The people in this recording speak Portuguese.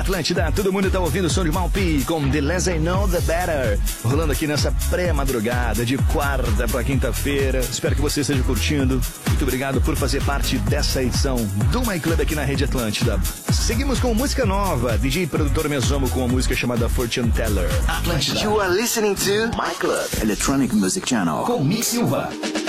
Atlântida, todo mundo tá ouvindo o som de Malpi com The Less I Know, The Better. Rolando aqui nessa pré-madrugada de quarta pra quinta-feira. Espero que você esteja curtindo. Muito obrigado por fazer parte dessa edição do My Club aqui na Rede Atlântida. Seguimos com música nova. DJ e produtor Mesomo com a música chamada Fortune Teller. Atlântida. You are listening to My Club Electronic Music Channel Com Mick Silva.